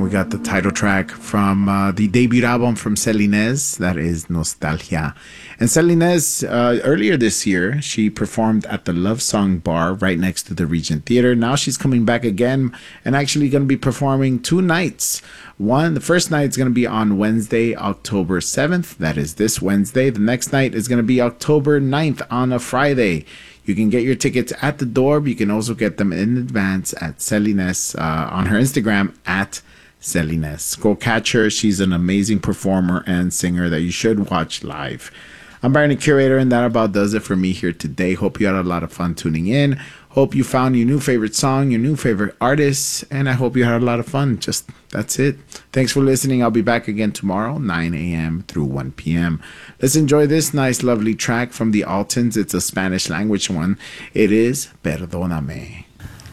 we got the title track from the debut album from Celines, that is Nostalgia. And Celines, earlier this year, she performed at the Love Song Bar right next to the Regent Theater. Now she's coming back again and actually going to be performing 2 nights. The first night is going to be on Wednesday, October 7th. That is this Wednesday. The next night is going to be October 9th on a Friday. You can get your tickets at the door, but you can also get them in advance at Celines on her Instagram at Celines. Go catch her. She's an amazing performer and singer that you should watch live. I'm Byron, the Curator, and that about does it for me here today. Hope you had a lot of fun tuning in. Hope you found your new favorite song, your new favorite artist, and I hope you had a lot of fun. That's it. Thanks for listening. I'll be back again tomorrow, 9 a.m. through 1 p.m. Let's enjoy this nice, lovely track from the Altons. It's a Spanish language one. It is Perdóname.